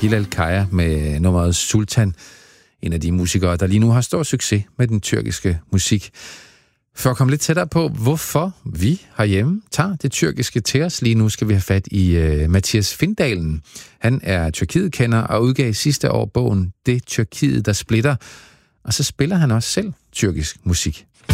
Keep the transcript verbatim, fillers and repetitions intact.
Hilal Kaya med nummeret Sultan. En af de musikere, der lige nu har stor succes med den tyrkiske musik. For at komme lidt tættere på, hvorfor vi herhjemme tager det tyrkiske til os, lige nu skal vi have fat i uh, Mathias Findalen. Han er Tyrkiet-kender og udgav sidste år bogen Det Tyrkiet, der splitter. Og så spiller han også selv tyrkisk musik.